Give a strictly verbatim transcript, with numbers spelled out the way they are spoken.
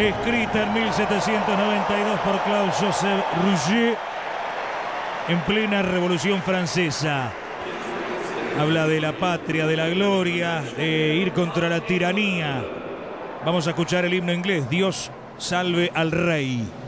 escrita en mil setecientos noventa y dos por Claude-Joseph Rouget en plena Revolución Francesa. Habla de la patria, de la gloria, de ir contra la tiranía. Vamos a escuchar el himno inglés, Dios salve al rey.